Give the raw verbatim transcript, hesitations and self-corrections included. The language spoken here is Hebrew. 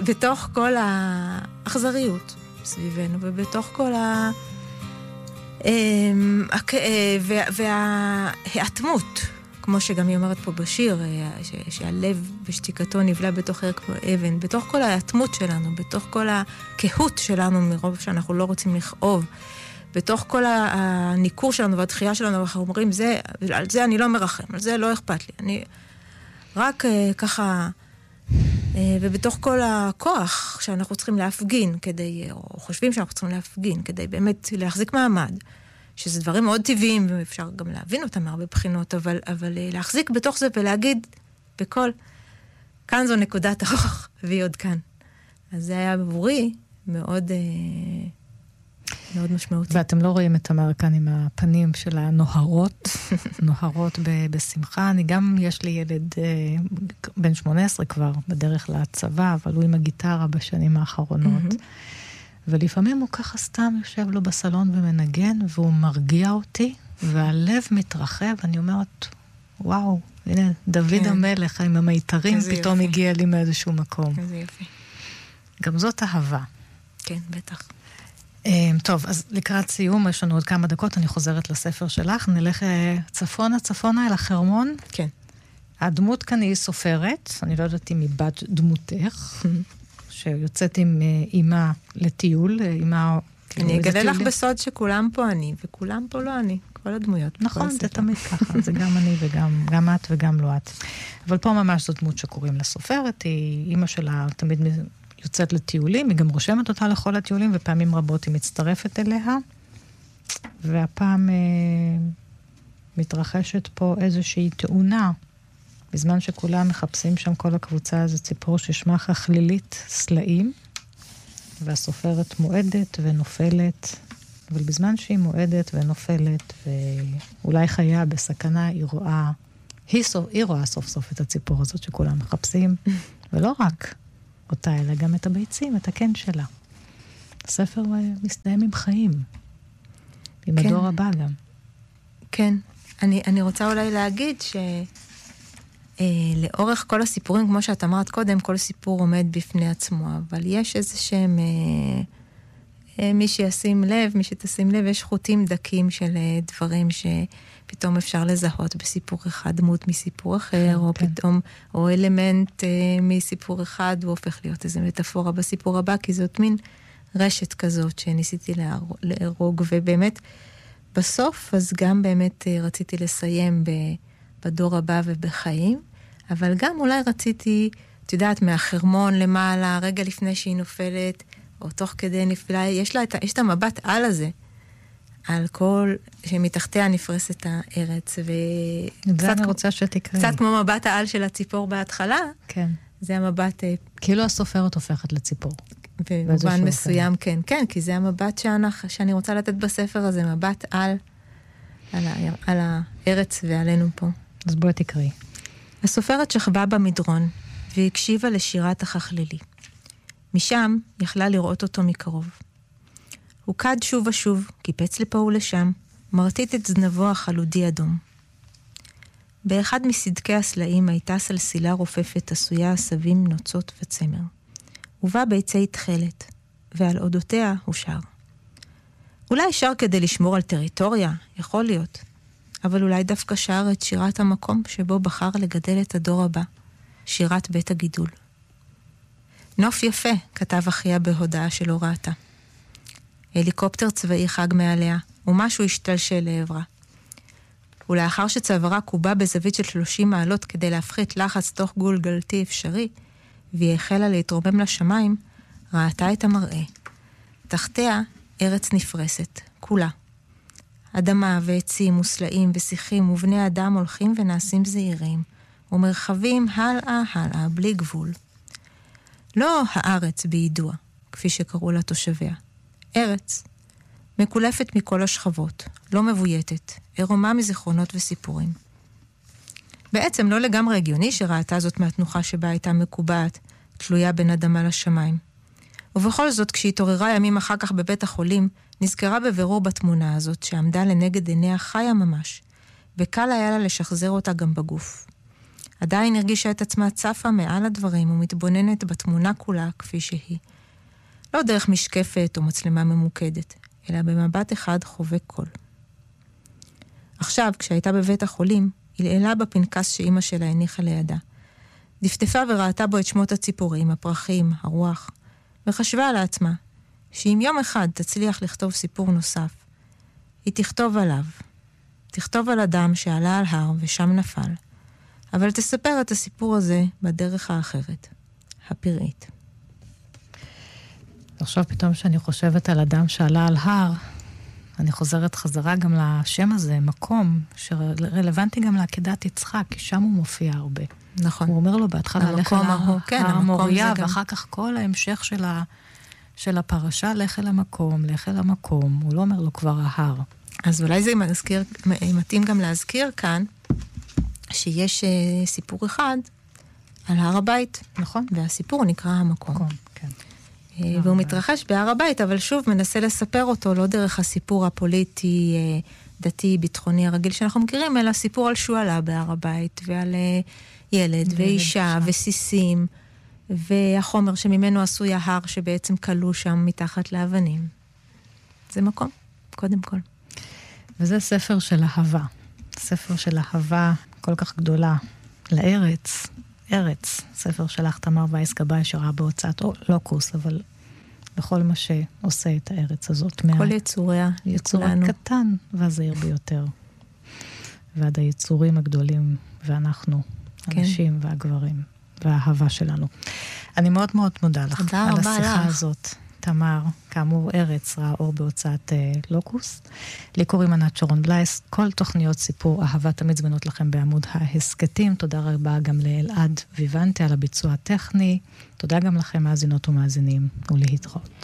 בתוך כל האכזריות סביבנו, ובתוך כל ה... וההתמות, כמו שגם היא אומרת פה בשיר, שהלב בשתיקתו נבלע בתוך ערך כמו אבן, בתוך כל ההתמות שלנו, בתוך כל הכהות שלנו מרוב שאנחנו לא רוצים לכאוב, בתוך כל הניכור שלנו והדחייה שלנו, אנחנו אומרים, זה, על זה אני לא מרחם, על זה לא אכפת לי. אני רק ככה, ובתוך כל הכוח שאנחנו צריכים להפגין, כדי, או חושבים שאנחנו צריכים להפגין, כדי באמת להחזיק מעמד, שזה דברים מאוד טבעיים, ואפשר גם להבין אותם מהרבה בחינות, אבל, אבל להחזיק בתוך זה ולהגיד בכל, כאן זו נקודת הרוח, והיא עוד כאן. אז זה היה עבורי מאוד... מאוד משמעותי. ואתם לא רואים את תמר כאן עם הפנים של הנוהרות, נוהרות ב- בשמחה. אני גם, יש לי ילד אה, בן שמונה עשרה כבר, בדרך לצבא, אבל הוא עם הגיטרה בשנים האחרונות. Mm-hmm. ולפעמים הוא ככה סתם יושב לו בסלון ומנגן, והוא מרגיע אותי, והלב מתרחב, אני אומרת, וואו, הנה, דוד כן. המלך עם המיתרים, פתאום יופי. הגיע לי מאיזשהו מקום. איזה יופי. גם זאת אהבה. כן, בטח. טוב, אז לקראת סיום, יש לנו עוד כמה דקות, אני חוזרת לספר שלך, נלך צפונה, צפונה אל החרמון. כן. הדמות כאן היא סופרת, אני לא יודעת אם היא בת דמותך, שיוצאת עם אימה לטיול, אימה... אני אגלה לך בסוד שכולם פה אני, וכולם פה לא אני, כל הדמויות. נכון, זה תמיד ככה, זה גם אני וגם גם את וגם לא את. אבל פה ממש זו דמות שקוראים לסופרת, היא אימא שלה תמיד... יוצאת לטיולים, היא גם רושמת אותה לכל הטיולים, ופעמים רבות היא מצטרפת אליה, והפעם אה, מתרחשת פה איזושהי תאונה, בזמן שכולם מחפשים שם כל הקבוצה, הזו ציפור ששמה חכלילית סלעים, והסופרת מועדת ונופלת, אבל בזמן שהיא מועדת ונופלת, ואולי חיה בסכנה, היא רואה, היא, סוף, היא רואה סוף סוף את הציפור הזאת שכולם מחפשים, ולא רק אותה, אלא גם את הביצים, את הקן שלה. הספר מסתיים עם חיים. עם כן. הדור הבא גם. כן. אני, אני רוצה אולי להגיד שלאורך כל הסיפורים, כמו שאת אמרת קודם, כל סיפור עומד בפני עצמו, אבל יש איזה שהם, אה, אה, מי שישים לב, מי שתשים לב, יש חוטים דקים של אה, דברים ש... פתאום אפשר לזהות בסיפור אחד דמות מסיפור אחר, כן, או כן. פתאום, או אלמנט אה, מסיפור אחד, הוא הופך להיות איזו מטאפורה בסיפור הבא, כי זאת מין רשת כזאת שניסיתי להרוג, ובאמת, בסוף, אז גם באמת אה, רציתי לסיים ב, בדור הבא ובחיים, אבל גם אולי רציתי, את יודעת, מהחרמון למעלה, רגע לפני שהיא נופלת, או תוך כדי נפלה, יש לה את, יש את המבט על הזה, על כל שמתחתיה נפרסת הארץ, וקצת אני רוצה שתקראי. קצת כמו מבט העל של הציפור בהתחלה, כן. זה המבט... כאילו הסופרת הופכת לציפור. במובן מסוים, כן, כן, כי זה המבט שאנחנו, שאני רוצה לתת בספר הזה, מבט על, על, ה, על הארץ ועלינו פה. אז בואי תקראי. הסופרת שכבה במדרון, והקשיבה לשירת החכלילי. משם יכלה לראות אותו מקרוב. הוא קד שוב ושוב, קיפץ לפה ולשם, מרטיט את זנבו החלודי אדום. באחד מסדקי הסלעים הייתה סלסילה רופפת עשויה עשבים, נוצות וצמר. ובה ביצי תחלת, ועל אודותיה הוא שר. אולי שר כדי לשמור על טריטוריה, יכול להיות, אבל אולי דווקא שר את שירת המקום שבו בחר לגדל את הדור הבא, שירת בית הגידול. נוף יפה, כתב אחיה בהודעה שלא ראתה. הליקופטר צבאי חג מעליה, ומשהו השתלשל לעברה. ולאחר שצווארה קובה בזווית של שלושים מעלות כדי להפחית לחץ תוך גולגלתי אפשרי, והיא החלה להתרומם לשמיים, ראתה את המראה. תחתיה ארץ נפרסת, כולה. אדמה ועצים וסלעים ושיחים ובני אדם הולכים ונעשים זהירים, ומרחבים הלאה הלאה בלי גבול. לא הארץ בידוע, כפי שקראו לה תושביה. ארץ, מקולפת מכל השכבות, לא מבויתת, עירומה מזיכרונות וסיפורים. בעצם לא לגמרי הגיוני שראתה זאת מהתנוחה שבה הייתה מקובעת, תלויה בין אדמה לשמיים. ובכל זאת, כשהתעוררה ימים אחר כך בבית החולים, נזכרה בבירור בתמונה הזאת שעמדה לנגד עיניה חיה ממש, וקל היה לה לשחזר אותה גם בגוף. עדיין הרגישה את עצמה צפה מעל הדברים ומתבוננת בתמונה כולה כפי שהיא. לא דרך משקפת או מצלמה ממוקדת, אלא במבט אחד חובק קול. עכשיו, כשהייתה בבית החולים, הלעלה בפנקס שאימא שלה הניחה לידה. דפדפה וראתה בו את שמות הציפורים, הפרחים, הרוח, וחשבה לעצמה שאם יום אחד תצליח לכתוב סיפור נוסף, היא תכתוב עליו. תכתוב על אדם שעלה על הר ושם נפל, אבל תספר את הסיפור הזה בדרך האחרת, הפראית. עכשיו פתאום שאני חושבת על אדם שעלה על הר, אני חוזרת חזרה גם לשם הזה, מקום שרלוונטי גם לעקדת יצחק, כי שם הוא מופיע הרבה. נכון. הוא אומר לו בהתחלה, לך אל ההוא, כן, הר מוריה, גם... ואחר כך כל ההמשך של, ה, של הפרשה, לך אל המקום, לך אל המקום. הוא לא אומר לו כבר ההר. אז אולי זה מזכיר, מתאים גם להזכיר כאן, שיש uh, סיפור אחד על הר הבית. נכון. והסיפור נקרא המקום. מקום, כן. והוא מתרחש בהר הבית, אבל שוב מנסה לספר אותו לא דרך הסיפור הפוליטי, דתי, ביטחוני הרגיל שאנחנו מכירים, אלא סיפור על שואלה בהר הבית, ועל ילד ואישה וסיסים, והחומר שממנו עשוי ההר שבעצם קלו שם מתחת לאבנים. זה מקום, קודם כל. וזה ספר של אהבה. ספר של אהבה כל כך גדולה לארץ, ארץ, ספר שלך תמר וייס גבאי שראה בהוצאת לוקוס, אבל בכל מה שעושה את הארץ הזאת. כל יצוריה, יצור הקטן והזהיר ביותר. ועד היצורים הגדולים, ואנחנו, כן. הנשים והגברים, והאהבה שלנו. אני מאוד מאוד מודה לך על השיחה לך. הזאת. תמר, כאמור, ארץ ראה אור בהוצאת אה, לוקוס. לי קוראים ענת שרון בלייס. כל תוכניות סיפור אהבה תמיד זמינות לכם בעמוד ההסקטים. תודה רבה גם לאלעד ויוונטה על הביצוע הטכני. תודה גם לכם מאזינות ומאזינים, ולהתראות.